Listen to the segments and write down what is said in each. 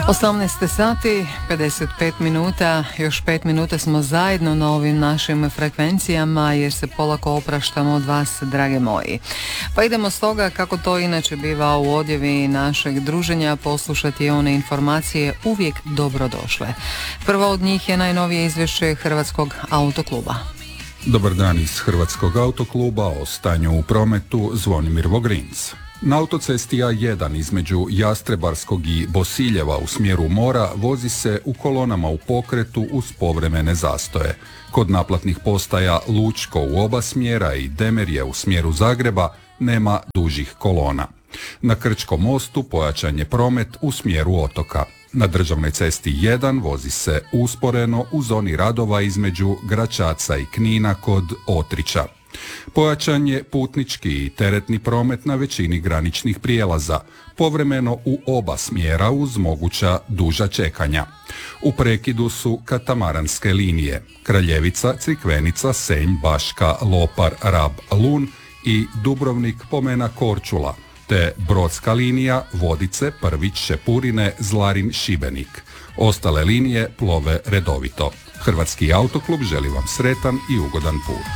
18 sati, 55 minuta, još 5 minuta smo zajedno na ovim našim frekvencijama jer se polako opraštamo od vas, drage moji. Pa idemo stoga, kako to inače biva u odjevi našeg druženja, poslušati one informacije uvijek dobrodošle. Prva od njih je najnovije izvješće Hrvatskog autokluba. Dobar dan iz Hrvatskog autokluba, o stanju u prometu Zvonimir Vogrinc. Na autocesti A1 između Jastrebarskog i Bosiljeva u smjeru mora vozi se u kolonama u pokretu uz povremene zastoje. Kod naplatnih postaja Lučko u oba smjera i Demerje u smjeru Zagreba nema dužih kolona. Na Krčkom mostu pojačan je promet u smjeru otoka. Na državnoj cesti 1 vozi se usporeno u zoni radova između Gračaca i Knina kod Otrića. Pojačan je putnički i teretni promet na većini graničnih prijelaza, povremeno u oba smjera uz moguća duža čekanja. U prekidu su katamaranske linije Kraljevica, Crikvenica, Senj, Baška, Lopar, Rab, Lun i Dubrovnik, Pomena, Korčula, te brodska linija Vodice, Prvić, Šepurine, Zlarin, Šibenik. Ostale linije plove redovito. Hrvatski autoklub želi vam sretan i ugodan put.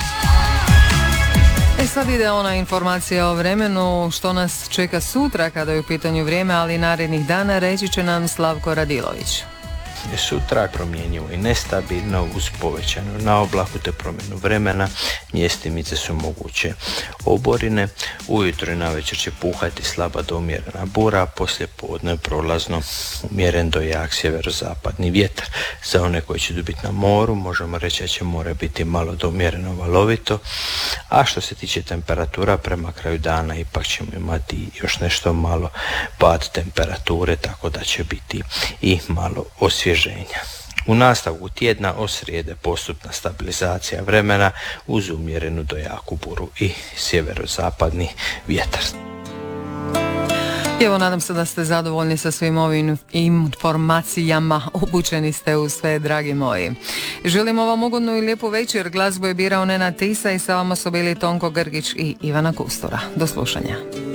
Sad ide ona informacija o vremenu, što nas čeka sutra kada je u pitanju vrijeme, ali narednih dana reći će nam Slavko Radilović. Sutra je promjenjivo i nestabilno uz povećanu na oblaku te promjenu vremena, mjestimice su moguće oborine, ujutro i navečer će puhati slaba do umjerena bura, poslije podne prolazno umjeren do jak sjeverozapadni vjetar. Za one koji će biti na moru možemo reći da će more biti malo do umjereno valovito, a što se tiče temperatura prema kraju dana ipak ćemo imati još nešto malo pad temperature, tako da će biti i malo osvježenja. U nastavku tjedna od srijede postupna stabilizacija vremena uz umjerenu do jaku buru i sjeverozapadni vjetar. Evo, nadam se da ste zadovoljni sa svim ovim informacijama, obučeni ste u sve, dragi moji. Želimo vam ugodnu i lijepu večer. Glazbu je birao Nenad Tisa i sa vama su bili Tonko Grgić i Ivana Kustura. Do slušanja.